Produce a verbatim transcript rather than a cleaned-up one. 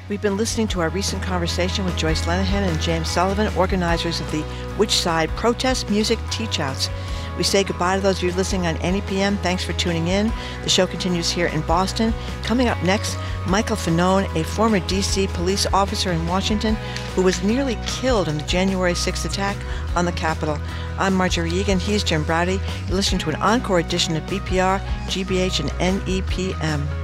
We've been listening to our recent conversation with Joyce Lenehan and James Sullivan, organizers of the Which Side Protest Music Teach-Outs. We say goodbye to those of you listening on N E P M. Thanks for tuning in. The show continues here in Boston. Coming up next, Michael Fanone, a former D C police officer in Washington who was nearly killed in the January sixth attack on the Capitol. I'm Marjorie Egan. He's Jim Braude. You're listening to an encore edition of B P R, G B H, and N E P M.